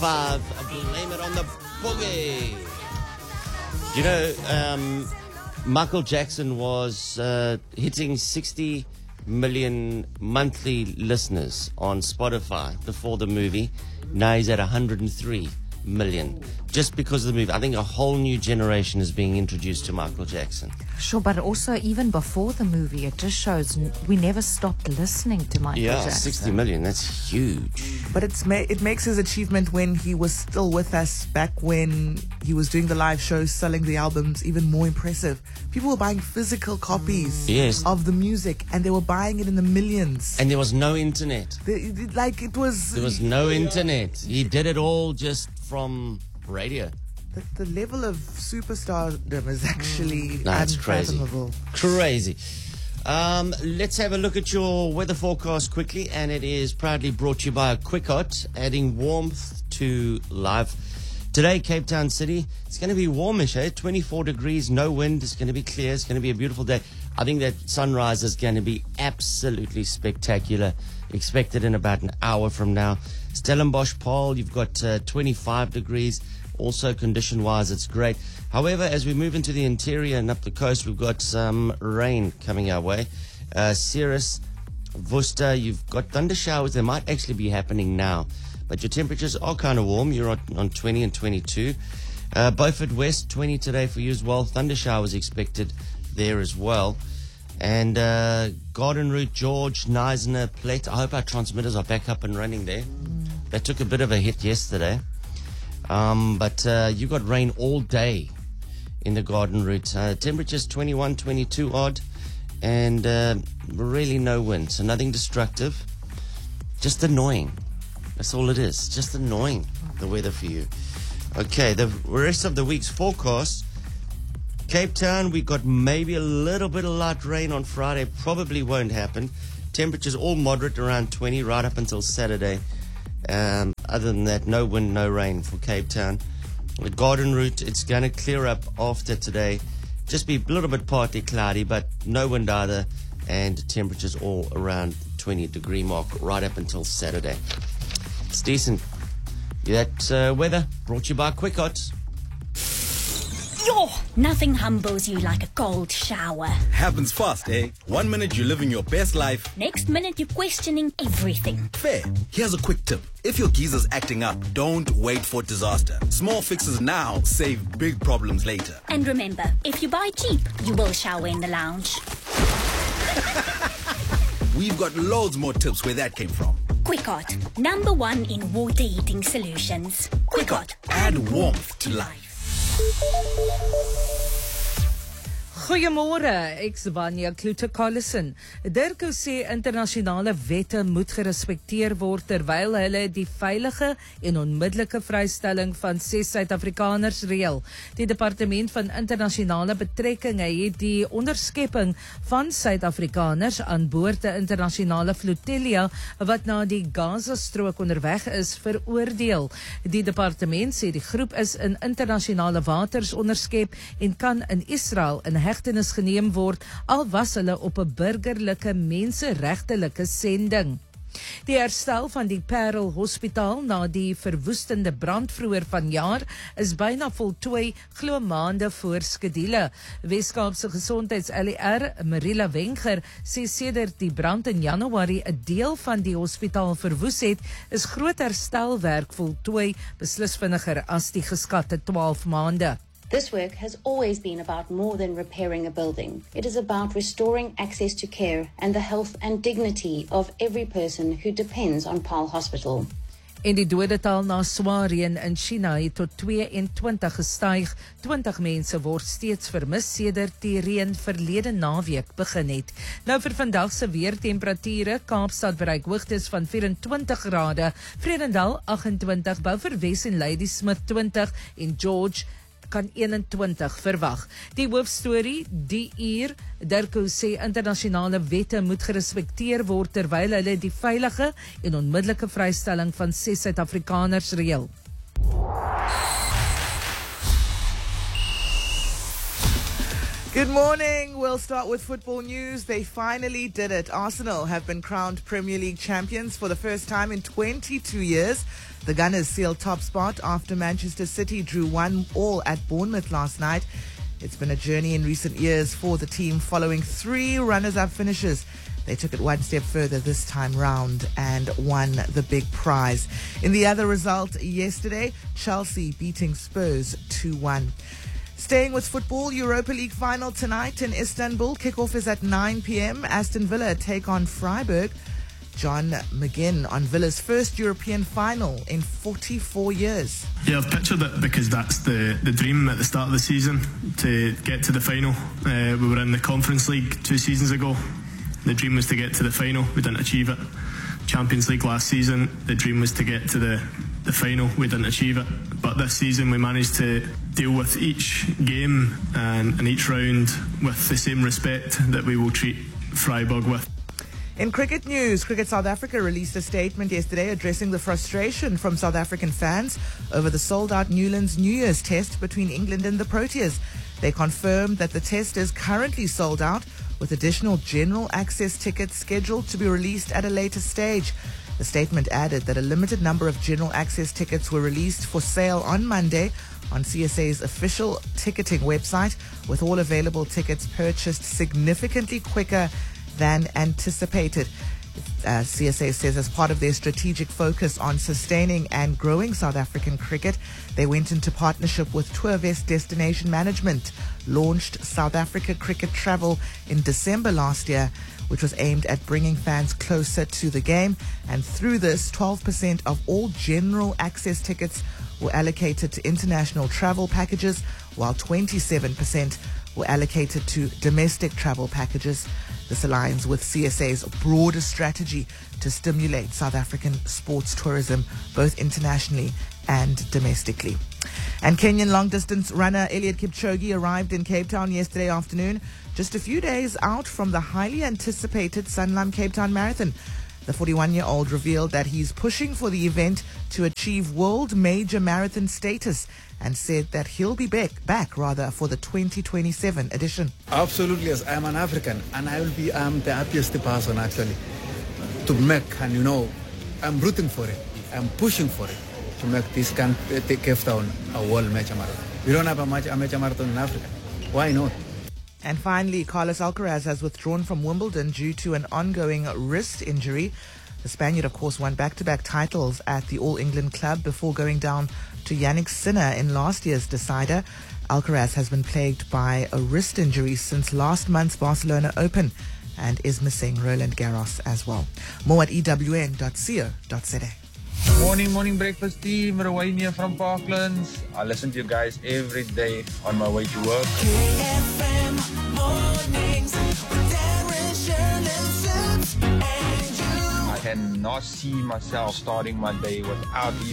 5, Blame It on the Boogie. You know, Michael Jackson was hitting 60 million monthly listeners on Spotify before the movie. Now he's at 103 million just because of the movie. I think a whole new generation is being introduced to Michael Jackson. Sure, but also even before the movie, it just shows we never stopped listening to Michael Jackson. 60 million, that's huge. But it makes his achievement when he was still with us back when he was doing the live shows, selling the albums, even more impressive. People were buying physical copies of the music, and they were buying it in the millions. And there was no internet. There was no internet. He did it all just from radio. The level of superstardom is actually unfathomable. Crazy. Let's have a look at your weather forecast quickly, and it is proudly brought to you by Quickot, adding warmth to life. Today, Cape Town City, it's going to be warmish, 24 degrees, no wind, it's going to be clear, it's going to be a beautiful day. I think that sunrise is going to be absolutely spectacular, expected in about an hour from now. Stellenbosch, Paarl, you've got 25 degrees. Also, condition-wise, it's great. However, as we move into the interior and up the coast, we've got some rain coming our way. Ceres, Worcester, you've got thunder showers. They might actually be happening now. But your temperatures are kind of warm. You're on 20 and 22. Beaufort West, 20 today for you as well. Thunder showers expected there as well. And Garden Route, George, Knysna, Plate. I hope our transmitters are back up and running there. They took a bit of a hit yesterday. But you got rain all day in the Garden Route. Temperatures 21, 22 odd, and really no wind, so nothing destructive. Just annoying. That's all it is. Just annoying, the weather for you. Okay, the rest of the week's forecast. Cape Town, we got maybe a little bit of light rain on Friday. Probably won't happen. Temperatures all moderate around 20 right up until Saturday. Other than that, no wind, no rain for Cape Town. The Garden Route, it's going to clear up after today. Just be a little bit partly cloudy, but no wind either. And temperatures all around 20 degree mark right up until Saturday. It's decent. That weather brought to you by Quickot. Yo, nothing humbles you like a cold shower. Happens fast, eh? 1 minute you're living your best life. Next minute you're questioning everything. Fair. Here's a quick tip. If your geezer's acting up, don't wait for disaster. Small fixes now save big problems later. And remember, if you buy cheap, you will shower in the lounge. We've got loads more tips where that came from. Quickot, #1 in water heating solutions. Quickot, add warmth to life. Goeiemôre, ek's Vanya Kloete-Collison. Dirko sê internasionale wette moet gerespekteer word terwyl hulle die veilige en onmiddellike vrystelling van 6 Suid-Afrikaners reël. Die Departement van Internasionale Betrekkinge het die onderskepping van Suid-Afrikaners aan boord 'n internasionale flotilla wat na die Gaza-strook onderweg is veroordeel. Die departement sê die groep is in internasionale waters onderskep en kan in Israel in hegtenis geneem word, al was hulle op 'n burgerlike menseregtelike sending. Die herstel van die Parel Hospitaal na die verwoestende brand vroeër vanjaar is byna voltooi, glo maande voor skedule. Weskaapse Gesondheids-LER, Marilla Wenger, sê sedert die brand in Januarie 'n deel van die hospitaal verwoes het, is groot herstelwerk voltooi, beslis vinniger as die geskatte 12 maande. This work has always been about more than repairing a building. It is about restoring access to care and the health and dignity of every person who depends on Paarl Hospital. En die dodetal na swaar reën in China het tot 22 gestyg. 20 mense word steeds vermis sedert die reën verlede naweek begin het. Nou vir vandag se weertemperature, Kaapstad bereik hoogtes van 24 grade, Vredendal 28, Beaufort Wes en Ladysmith 20 en George kan 21 verwag. Die hoofstorie, die uur, Dirko sê internasionale wette moet gerespekteer word terwyl hulle die veilige en onmiddellike vrystelling van 6 Suid-Afrikaners reël. Good morning. We'll start with football news. They finally did it. Arsenal have been crowned Premier League champions for the first time in 22 years. The Gunners sealed top spot after Manchester City drew 1-1 at Bournemouth last night. It's been a journey in recent years for the team following 3 runners-up finishes. They took it one step further this time round and won the big prize. In the other result yesterday, Chelsea beating Spurs 2-1. Staying with football, Europa League final tonight in Istanbul. Kickoff is at 9 p.m. Aston Villa take on Freiburg. John McGinn on Villa's first European final in 44 years. Yeah, I've pictured it because that's the dream at the start of the season, to get to the final. We were in the Conference League 2 seasons ago. The dream was to get to the final. We didn't achieve it. Champions League last season, the dream was to get to the final. We didn't achieve it. But this season we managed to deal with each game and each round with the same respect that we will treat Freiburg with. In cricket news, Cricket South Africa released a statement yesterday addressing the frustration from South African fans over the sold-out Newlands New Year's test between England and the Proteas. They confirmed that the test is currently sold out, with additional general access tickets scheduled to be released at a later stage. The statement added that a limited number of general access tickets were released for sale on Monday on CSA's official ticketing website, with all available tickets purchased significantly quicker than anticipated. CSA says as part of their strategic focus on sustaining and growing South African cricket, they went into partnership with Tourvest Destination Management, launched South Africa Cricket Travel in December last year, which was aimed at bringing fans closer to the game. And through this, 12% of all general access tickets were allocated to international travel packages, while 27% were allocated to domestic travel packages. This aligns with CSA's broader strategy to stimulate South African sports tourism, both internationally and domestically. And Kenyan long-distance runner Eliud Kipchoge arrived in Cape Town yesterday afternoon, just a few days out from the highly anticipated Sanlam Cape Town Marathon. The 41-year-old revealed that he's pushing for the event to achieve world major marathon status, and said that he'll be back for the 2027 edition. Absolutely, yes. I'm an African, and I'm the happiest person actually to make, and I'm rooting for it. I'm pushing for it to make this Cape Town a world major marathon. We don't have a major marathon in Africa. Why not? And finally, Carlos Alcaraz has withdrawn from Wimbledon due to an ongoing wrist injury. The Spaniard, of course, won back-to-back titles at the All England Club before going down to Yannick Sinner in last year's decider. Alcaraz has been plagued by a wrist injury since last month's Barcelona Open and is missing Roland Garros as well. More at ewn.co.za. Morning breakfast team. Rowan here from Parklands. I listen to you guys every day on my way to work. KFM mornings with Darren, Shirley, Sips, and you. I cannot see myself starting my day without you.